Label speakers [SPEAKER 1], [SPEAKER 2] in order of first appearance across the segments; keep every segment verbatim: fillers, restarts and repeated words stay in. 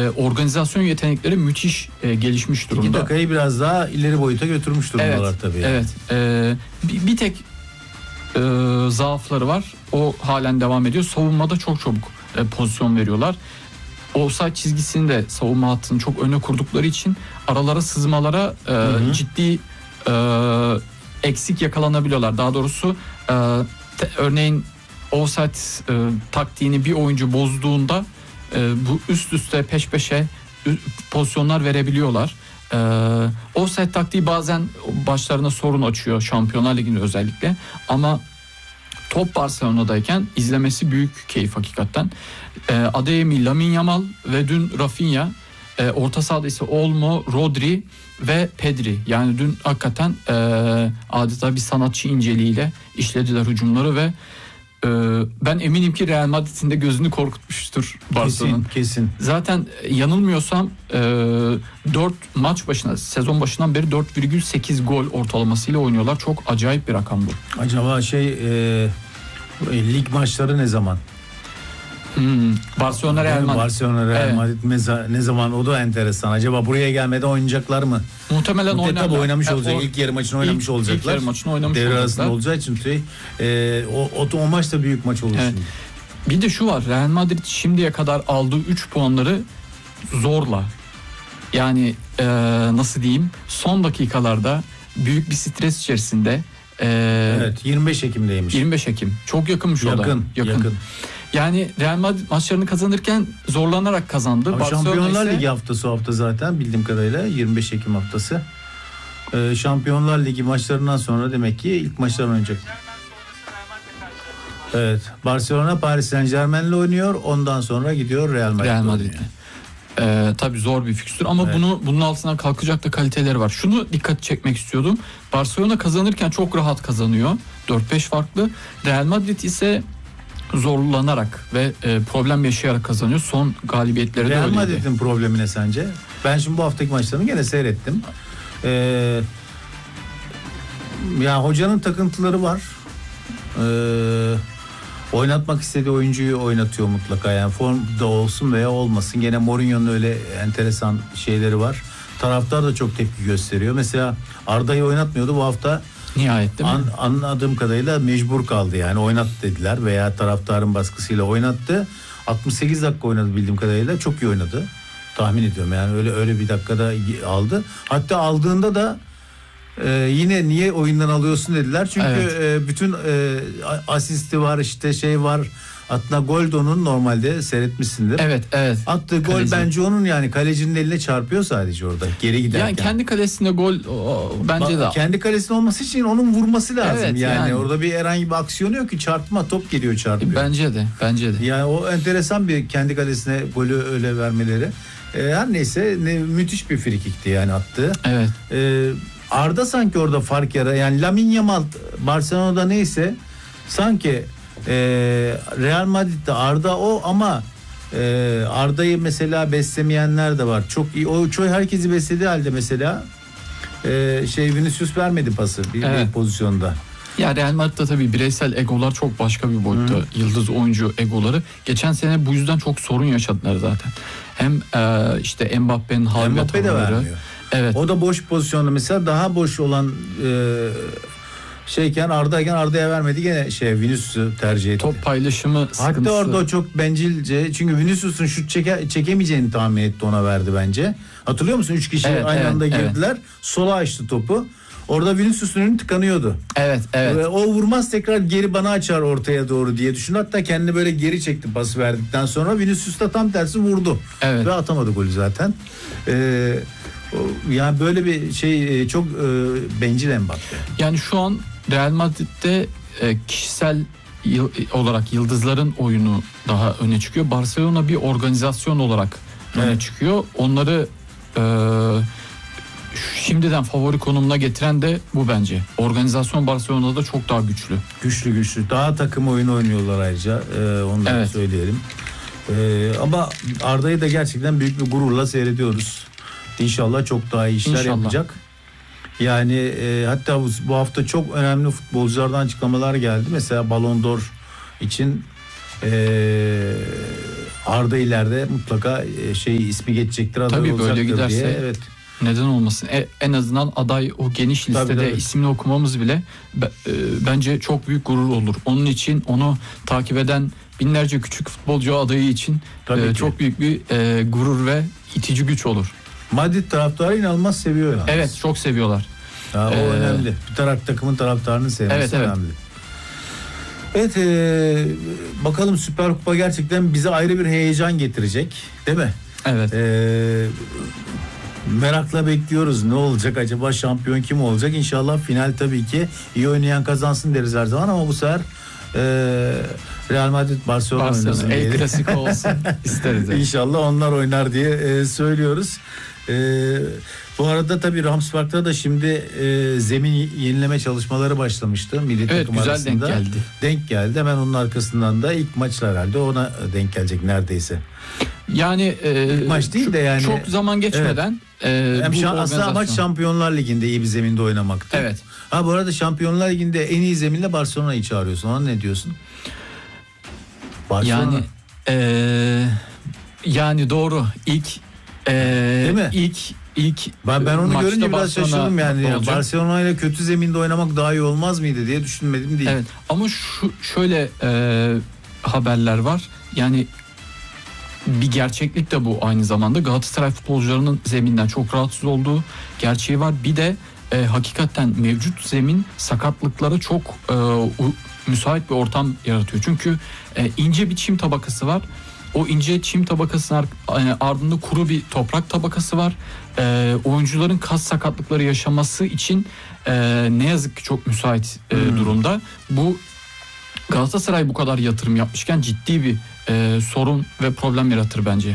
[SPEAKER 1] organizasyon yetenekleri müthiş e, gelişmiş durumda.
[SPEAKER 2] İki dakikayı biraz daha ileri boyuta götürmüş durumdalar
[SPEAKER 1] evet,
[SPEAKER 2] tabii. Yani.
[SPEAKER 1] Evet. E, bir, bir tek e, zaafları var. O halen devam ediyor. Savunmada çok çabuk e, pozisyon veriyorlar. Offside çizgisini de savunma hattını çok öne kurdukları için aralara sızmalara e, hı hı. ciddi e, eksik yakalanabiliyorlar. Daha doğrusu e, te, örneğin offside e, taktiğini bir oyuncu bozduğunda e, bu üst üste peş peşe pozisyonlar verebiliyorlar. E, offside taktiği bazen başlarına sorun açıyor Şampiyonlar Ligi'nde özellikle, ama top Barcelona'dayken izlemesi büyük keyif hakikaten. E, Adeyemi, Lamine Yamal ve dün Rafinha, e, orta sahada ise Olmo, Rodri ve Pedri. Yani dün hakikaten e, adeta bir sanatçı inceliğiyle işlediler hücumları ve e, ben eminim ki Real Madrid'in de gözünü korkutmuştur Barcelona'nın.
[SPEAKER 2] Kesin, kesin.
[SPEAKER 1] Zaten yanılmıyorsam e, dört maç başına, sezon başından beri dört virgül sekiz gol ortalamasıyla oynuyorlar. Çok acayip bir rakam bu.
[SPEAKER 2] Acaba şey e, lig maçları ne zaman?
[SPEAKER 1] Hmm, Barcelona Real Madrid.
[SPEAKER 2] Barcelona Real
[SPEAKER 1] evet.
[SPEAKER 2] Madrid meza, ne zaman, o da enteresan. Acaba buraya gelmede oynayacaklar mı?
[SPEAKER 1] Muhtemelen oynarlar.
[SPEAKER 2] Tabii oynamış
[SPEAKER 1] yani
[SPEAKER 2] olacak.
[SPEAKER 1] O,
[SPEAKER 2] ilk yarı maçını oynamış
[SPEAKER 1] ilk,
[SPEAKER 2] olacaklar.
[SPEAKER 1] İlk yarı maçını oynamış
[SPEAKER 2] Devre
[SPEAKER 1] olacaklar.
[SPEAKER 2] arasında olacağı için şey, e, o, o, o maç da büyük maç olur
[SPEAKER 1] evet.
[SPEAKER 2] şimdi.
[SPEAKER 1] Bir de şu var. Real Madrid şimdiye kadar aldığı üç puanları zorla. Yani e, nasıl diyeyim? Son dakikalarda büyük bir stres içerisinde. E,
[SPEAKER 2] evet, yirmi beş Ekim'deymiş.
[SPEAKER 1] yirmi beş Ekim. Çok yakınmış o da.
[SPEAKER 2] Yakın, yakın. yakın.
[SPEAKER 1] Yani Real Madrid maçlarını kazanırken zorlanarak kazandı.
[SPEAKER 2] Ama Şampiyonlar ise... Ligi haftası o hafta zaten bildiğim kadarıyla yirmi beş Ekim haftası. Ee, Şampiyonlar Ligi maçlarından sonra demek ki ilk maçlar oynayacak. Evet, Barcelona Paris Saint-Germain'le oynuyor. Ondan sonra gidiyor Real Madrid'le.
[SPEAKER 1] Real Madrid'le. Ee, tabii zor bir fikstür ama evet. bunu bunun altından kalkacak da kaliteleri var. Şunu dikkat çekmek istiyordum. Barcelona kazanırken çok rahat kazanıyor. dört beş farklı. Real Madrid ise zorlanarak ve e, problem yaşayarak kazanıyor. Son galibiyetleri de öyleydi.
[SPEAKER 2] Real Madrid'in problemi ne sence? Ben şimdi bu haftaki maçlarını gene seyrettim. Ee, ya hocanın takıntıları var. Ee, oynatmak istediği oyuncuyu oynatıyor mutlaka. Yani formda olsun veya olmasın. Gene Mourinho'nun öyle enteresan şeyleri var. Taraftar da çok tepki gösteriyor. Mesela Arda'yı oynatmıyordu, bu hafta
[SPEAKER 1] nihayet değil mi?
[SPEAKER 2] An, anladığım kadarıyla mecbur kaldı, yani oynat dediler veya taraftarın baskısıyla oynattı. altmış sekiz dakika oynadı bildiğim kadarıyla, çok iyi oynadı. Tahmin ediyorum yani öyle öyle bir dakikada aldı. Hatta aldığında da e, yine niye oyundan alıyorsun dediler. Çünkü evet. e, bütün e, asisti var, işte şey var. Hatta gol de onun, normalde seyretmişsindir.
[SPEAKER 1] Evet, evet.
[SPEAKER 2] Attığı gol kaleci. Bence onun, yani kalecinin eline çarpıyor sadece orada geri giderken.
[SPEAKER 1] Yani kendi kalesinde gol o, bence
[SPEAKER 2] Bak,
[SPEAKER 1] de.
[SPEAKER 2] kendi kalesinde olması için onun vurması lazım.
[SPEAKER 1] Evet,
[SPEAKER 2] yani.
[SPEAKER 1] yani
[SPEAKER 2] Orada bir herhangi bir aksiyon yok ki, çarpma, top geliyor çarpıyor.
[SPEAKER 1] Bence de, bence de.
[SPEAKER 2] Yani o enteresan bir, kendi kalesine golü öyle vermeleri. Ee, her neyse ne, müthiş bir frikikti yani attığı.
[SPEAKER 1] Evet.
[SPEAKER 2] Ee, Arda sanki orada fark yara. Yani Lamine Yamal Barcelona'da neyse sanki e, Real Madrid'de Arda o, ama e, Arda'yı mesela beslemeyenler de var. Çok iyi. O çok herkesi beslediği halde mesela e, şey Vinicius vermedi pası bir,
[SPEAKER 1] evet.
[SPEAKER 2] bir pozisyonda.
[SPEAKER 1] Ya Real Madrid'de tabii bireysel egolar çok başka bir boyutta. Hı. Yıldız oyuncu egoları. Geçen sene bu yüzden çok sorun yaşadılar zaten. Hem e, işte Mbappe'nin harbi
[SPEAKER 2] Mbappe de vermiyor.
[SPEAKER 1] Evet.
[SPEAKER 2] O da boş pozisyonda mesela, daha boş olan e, şeyken Arda'yken Arda'ya vermedi, gene şey Vinicius'u tercih etti.
[SPEAKER 1] Top paylaşımı sıkıntısı.
[SPEAKER 2] Hatta orada o çok bencilce, çünkü Vinicius'un şut çeke, çekemeyeceğini tahmin etti, ona verdi bence. Hatırlıyor musun? Üç kişi
[SPEAKER 1] evet,
[SPEAKER 2] aynı
[SPEAKER 1] evet,
[SPEAKER 2] anda girdiler.
[SPEAKER 1] Evet.
[SPEAKER 2] Sola açtı topu. Orada Vinicius'un önü tıkanıyordu.
[SPEAKER 1] Evet, evet.
[SPEAKER 2] O vurmaz, tekrar geri bana açar ortaya doğru diye düşündü. Hatta kendini böyle geri çekti pası verdikten sonra. Vinicius da tam tersi vurdu. Evet. Ve atamadı golü zaten. Ee, yani böyle bir şey çok e, bencil Mbappe.
[SPEAKER 1] Yani şu an Real Madrid'de e, kişisel yıl, olarak yıldızların oyunu daha öne çıkıyor. Barcelona bir organizasyon olarak öne evet. çıkıyor. Onları e, şimdiden favori konumuna getiren de bu bence. Organizasyon Barcelona'da çok daha güçlü.
[SPEAKER 2] Güçlü güçlü. Daha takım oyunu oynuyorlar ayrıca. Ee, onu da evet. söyleyelim. Ee, ama Arda'yı da gerçekten büyük bir gururla seyrediyoruz. İnşallah çok daha iyi işler İnşallah. yapacak. Yani e, hatta bu, bu hafta çok önemli futbolculardan açıklamalar geldi. Mesela Ballon d'Or için e, Arda ileride mutlaka e, şey ismi geçecektir, aday
[SPEAKER 1] Tabii
[SPEAKER 2] olacaktır
[SPEAKER 1] böyle giderse
[SPEAKER 2] diye. Evet.
[SPEAKER 1] neden olmasın? E, en azından aday o geniş listede
[SPEAKER 2] Tabii, tabii.
[SPEAKER 1] ismini okumamız bile be, e, bence çok büyük gurur olur. Onun için onu takip eden binlerce küçük futbolcu adayı için
[SPEAKER 2] Tabii
[SPEAKER 1] e,
[SPEAKER 2] ki.
[SPEAKER 1] çok büyük bir e, gurur ve itici güç olur.
[SPEAKER 2] Madrid taraftarı inanılmaz seviyor yani.
[SPEAKER 1] Evet, çok seviyorlar.
[SPEAKER 2] Ya, o
[SPEAKER 1] Ee,
[SPEAKER 2] önemli. Bir taraf takımın taraftarını sevmesi
[SPEAKER 1] Evet, evet.
[SPEAKER 2] önemli. Evet, e, bakalım Süper Kupa gerçekten bize ayrı bir heyecan getirecek, değil mi?
[SPEAKER 1] Evet.
[SPEAKER 2] E, merakla bekliyoruz. Ne olacak acaba, şampiyon kim olacak? İnşallah final tabii ki iyi oynayan kazansın deriz her zaman, ama bu sefer e, Real Madrid Barcelona oynasın
[SPEAKER 1] Barcelona El
[SPEAKER 2] diyelim.
[SPEAKER 1] Clasico olsun isteriz. Evet.
[SPEAKER 2] İnşallah onlar oynar diye e, söylüyoruz. E, bu arada tabii Ramsberg'da da şimdi e, zemin yenileme çalışmaları başlamıştı milli
[SPEAKER 1] Evet,
[SPEAKER 2] takım
[SPEAKER 1] güzel
[SPEAKER 2] arasında.
[SPEAKER 1] denk geldi.
[SPEAKER 2] Denk geldi. Hemen onun arkasından da ilk maç herhalde ona denk gelecek neredeyse.
[SPEAKER 1] Yani e,
[SPEAKER 2] maç değil de yani-
[SPEAKER 1] çok zaman geçmeden e,
[SPEAKER 2] Hem
[SPEAKER 1] bu
[SPEAKER 2] şa- aslında amaç
[SPEAKER 1] organizasyon.
[SPEAKER 2] Şampiyonlar Ligi'nde iyi bir zeminde oynamaktı.
[SPEAKER 1] Evet.
[SPEAKER 2] Ha, bu arada Şampiyonlar Ligi'nde en iyi zeminle Barcelona'yı çağırıyorsun. Ona ne diyorsun? Barcelona.
[SPEAKER 1] Yani e, yani doğru. İlk e,
[SPEAKER 2] Değil mi?
[SPEAKER 1] ilk ilk
[SPEAKER 2] Ben, ben onu
[SPEAKER 1] maçta
[SPEAKER 2] görünce biraz
[SPEAKER 1] Barcelona
[SPEAKER 2] şaşırdım yani. Ya,
[SPEAKER 1] olacak.
[SPEAKER 2] Barcelona ile kötü zeminde oynamak daha iyi olmaz mıydı diye düşünmedim değil.
[SPEAKER 1] Evet. Ama şu şöyle e, haberler var. Yani bir gerçeklik de bu aynı zamanda. Galatasaray futbolcularının zeminden çok rahatsız olduğu gerçeği var. Bir de e, hakikaten mevcut zemin sakatlıklara çok e, u- müsait bir ortam yaratıyor. Çünkü e, ince bir çim tabakası var. O ince çim tabakasının ar- e, ardında kuru bir toprak tabakası var. E, oyuncuların kas sakatlıkları yaşaması için e, ne yazık ki çok müsait e,
[SPEAKER 2] Hmm.
[SPEAKER 1] durumda. Bu Galatasaray bu kadar yatırım yapmışken ciddi bir e, sorun ve problem yaratır bence.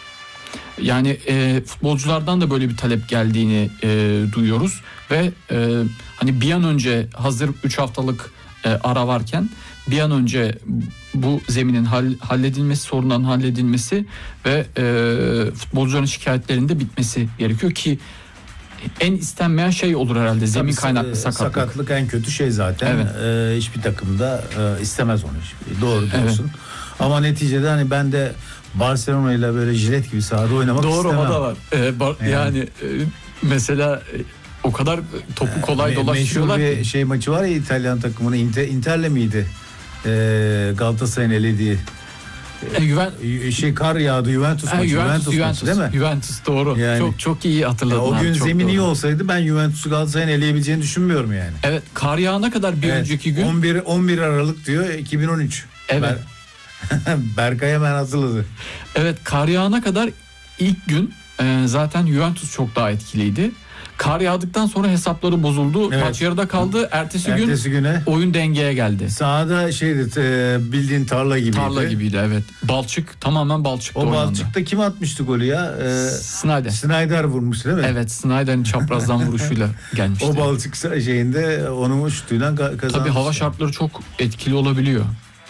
[SPEAKER 1] Yani e, futbolculardan da böyle bir talep geldiğini e, duyuyoruz ve e, hani bir an önce hazır üç haftalık e, ara varken bir an önce bu zeminin hall- halledilmesi, sorunların halledilmesi ve e, futbolcuların şikayetlerinin de bitmesi gerekiyor ki en istenmeyen şey olur herhalde zemin
[SPEAKER 2] Tabii,
[SPEAKER 1] kaynaklı
[SPEAKER 2] e,
[SPEAKER 1] sakatlık.
[SPEAKER 2] Sakatlık en kötü şey zaten.
[SPEAKER 1] Evet.
[SPEAKER 2] Ee, hiçbir takımda e, istemez onu. Hiçbir- Doğru diyorsun. Ama neticede hani ben de Barcelona ile böyle jilet gibi sahada oynamak
[SPEAKER 1] Doğru,
[SPEAKER 2] istemem.
[SPEAKER 1] o da var. Ee, bar-
[SPEAKER 2] Yani.
[SPEAKER 1] yani e, mesela e, o kadar topu kolay
[SPEAKER 2] Me-
[SPEAKER 1] dolaşıyorlar
[SPEAKER 2] Meşhur bir
[SPEAKER 1] ki.
[SPEAKER 2] şey maçı var ya İtalyan takımının Inter, Inter'le miydi? Ee, Galatasaray'ın elediği.
[SPEAKER 1] E, Juven,
[SPEAKER 2] Y- Şey kar yağdı Juventus
[SPEAKER 1] e,
[SPEAKER 2] maçı.
[SPEAKER 1] Juventus,
[SPEAKER 2] Juventus,
[SPEAKER 1] Juventus,
[SPEAKER 2] maçı değil mi?
[SPEAKER 1] Juventus doğru.
[SPEAKER 2] Yani.
[SPEAKER 1] Çok çok iyi
[SPEAKER 2] Ya,
[SPEAKER 1] hatırladın.
[SPEAKER 2] o
[SPEAKER 1] abi,
[SPEAKER 2] gün
[SPEAKER 1] çok
[SPEAKER 2] zemin
[SPEAKER 1] doğru.
[SPEAKER 2] iyi olsaydı ben Juventus'u Galatasaray'ın eleyebileceğini düşünmüyorum yani.
[SPEAKER 1] Evet, kar yağına kadar bir
[SPEAKER 2] Evet,
[SPEAKER 1] önceki gün.
[SPEAKER 2] on bir on bir Aralık diyor iki bin on üç.
[SPEAKER 1] Evet.
[SPEAKER 2] Ber- Berkay hemen hazırladı.
[SPEAKER 1] Evet, kar yağına kadar ilk gün e, zaten Juventus çok daha etkiliydi. Kar yağdıktan sonra hesapları bozuldu.
[SPEAKER 2] Evet.
[SPEAKER 1] Maç yarıda kaldı. Ertesi,
[SPEAKER 2] Ertesi
[SPEAKER 1] gün
[SPEAKER 2] güne
[SPEAKER 1] oyun dengeye geldi.
[SPEAKER 2] sahada şeydi e, bildiğin tarla gibiydi.
[SPEAKER 1] Tarla gibiydi, evet. Balçık, tamamen balçıkta
[SPEAKER 2] O
[SPEAKER 1] oynandı.
[SPEAKER 2] balçıkta kim atmıştı golü ya? Ee,
[SPEAKER 1] Snyder.
[SPEAKER 2] Snyder vurmuş değil mi?
[SPEAKER 1] Evet, Snyder'in çaprazdan vuruşuyla gelmişti.
[SPEAKER 2] O balçık şeyinde onun şutuyla ka- kazanmış.
[SPEAKER 1] Tabii hava şartları çok etkili olabiliyor.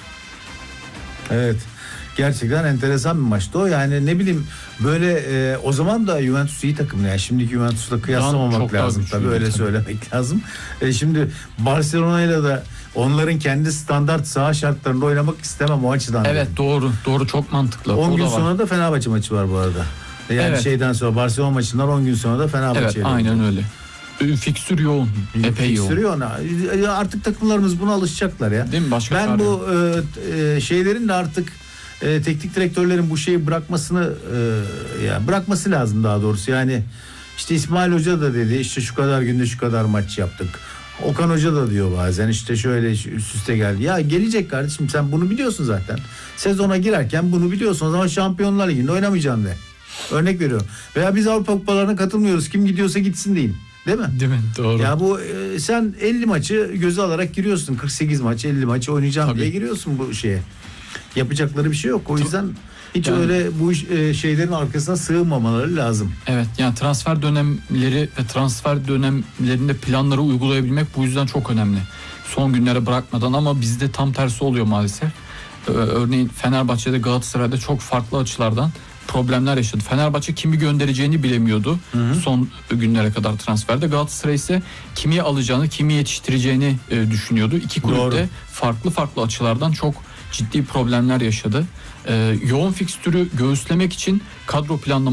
[SPEAKER 2] Evet. Gerçekten enteresan bir maçtı o. Yani ne bileyim böyle e, o zaman da Juventus iyi takım. Yani şimdiki Juventus'la kıyaslamamak
[SPEAKER 1] çok daha
[SPEAKER 2] lazım
[SPEAKER 1] güçlüydü
[SPEAKER 2] tabii, öyle
[SPEAKER 1] tabii.
[SPEAKER 2] söylemek lazım. E, şimdi Barcelona'yla da onların kendi standart saha şartlarında oynamak istemem o açıdan.
[SPEAKER 1] Evet, doğru. Doğru, çok mantıklı.
[SPEAKER 2] on
[SPEAKER 1] O
[SPEAKER 2] gün
[SPEAKER 1] da var.
[SPEAKER 2] sonra da Fenerbahçe maçı var bu arada. Yani
[SPEAKER 1] Evet.
[SPEAKER 2] şeyden sonra Barcelona maçından on gün sonra da Fenerbahçe.
[SPEAKER 1] Evet,
[SPEAKER 2] ile
[SPEAKER 1] aynen
[SPEAKER 2] olacak.
[SPEAKER 1] öyle. Fikstür yoğun. Epey yoğun.
[SPEAKER 2] Sürüyor ona. E, Artık takımlarımız buna alışacaklar ya.
[SPEAKER 1] Değil mi? Başka
[SPEAKER 2] Ben
[SPEAKER 1] çare yok.
[SPEAKER 2] bu e, e, şeylerin de artık e, teknik direktörlerin bu şeyi bırakmasını e, ya bırakması lazım daha doğrusu. Yani işte İsmail Hoca da dedi işte şu kadar günde şu kadar maç yaptık. Okan Hoca da diyor bazen işte şöyle üst üste geldi. Ya gelecek kardeşim, sen bunu biliyorsun zaten. Sezona girerken bunu biliyorsun, o zaman Şampiyonlar Ligi'nde oynamayacaksın de. Örnek veriyorum. Veya biz Avrupa Kupalarına katılmıyoruz. Kim gidiyorsa gitsin deyin. Değil mi?
[SPEAKER 1] Değil mi? Doğru.
[SPEAKER 2] Ya bu e, sen elli maçı göze alarak giriyorsun. kırk sekiz maç, elli maç oynayacağım
[SPEAKER 1] Tabii.
[SPEAKER 2] diye giriyorsun bu şeye. Yapacakları bir şey yok. O yüzden hiç
[SPEAKER 1] Yani-
[SPEAKER 2] öyle bu iş- e, şeylerin arkasına sığınmamaları lazım.
[SPEAKER 1] Evet, yani transfer dönemleri ve transfer dönemlerinde planları uygulayabilmek bu yüzden çok önemli. Son günlere bırakmadan, ama bizde tam tersi oluyor maalesef. Ee, örneğin Fenerbahçe'de, Galatasaray'da çok farklı açılardan problemler yaşadı. Fenerbahçe kimi göndereceğini bilemiyordu son günlere kadar transferde. Galatasaray ise kimi alacağını, kimi yetiştireceğini e, düşünüyordu. İki kulüp
[SPEAKER 2] Doğru.
[SPEAKER 1] de farklı farklı açılardan çok ciddi problemler yaşadı. Ee, yoğun fikstürü göğüslemek için kadro planlaması